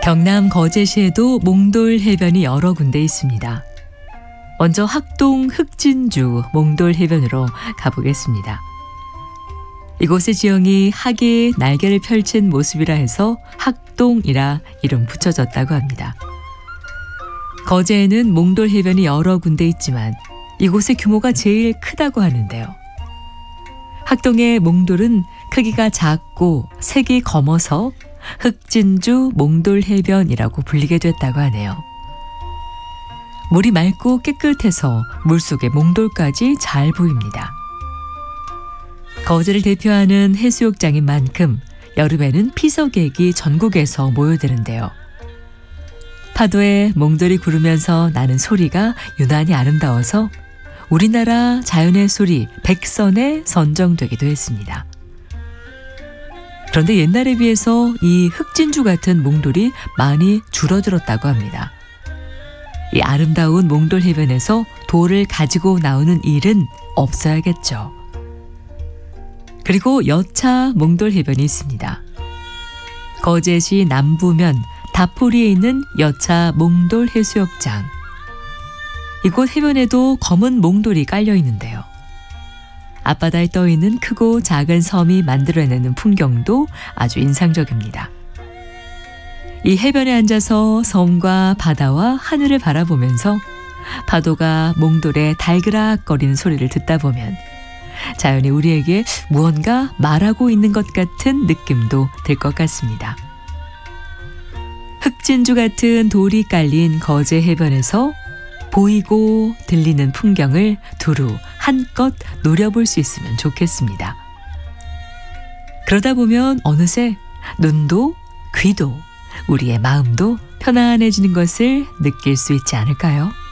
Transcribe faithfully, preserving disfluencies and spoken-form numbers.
경남 거제시에도 몽돌 해변이 여러 군데 있습니다. 먼저 학동 흑진주 몽돌 해변으로 가보겠습니다. 이곳의 지형이 학이 날개를 펼친 모습이라 해서 학동이라 이름 붙여졌다고 합니다. 거제에는 몽돌 해변이 여러 군데 있지만 이곳의 규모가 제일 크다고 하는데요. 학동의 몽돌은 크기가 작고 색이 검어서 흑진주 몽돌 해변이라고 불리게 됐다고 하네요. 물이 맑고 깨끗해서 물속에 몽돌까지 잘 보입니다. 거제를 대표하는 해수욕장인 만큼 여름에는 피서객이 전국에서 모여드는데요. 파도에 몽돌이 구르면서 나는 소리가 유난히 아름다워서 우리나라 자연의 소리 백선에 선정되기도 했습니다. 그런데 옛날에 비해서 이 흑진주 같은 몽돌이 많이 줄어들었다고 합니다. 이 아름다운 몽돌 해변에서 돌을 가지고 나오는 일은 없어야겠죠. 그리고 여차 몽돌 해변이 있습니다. 거제시 남부면 다포리에 있는 여차 몽돌 해수욕장. 이곳 해변에도 검은 몽돌이 깔려 있는데요. 앞바다에 떠있는 크고 작은 섬이 만들어내는 풍경도 아주 인상적입니다. 이 해변에 앉아서 섬과 바다와 하늘을 바라보면서 파도가 몽돌에 달그락거리는 소리를 듣다 보면 자연이 우리에게 무언가 말하고 있는 것 같은 느낌도 들 것 같습니다. 흑진주 같은 돌이 깔린 거제 해변에서 보이고 들리는 풍경을 두루 한껏 노려볼 수 있으면 좋겠습니다. 그러다 보면 어느새 눈도 귀도 우리의 마음도 편안해지는 것을 느낄 수 있지 않을까요?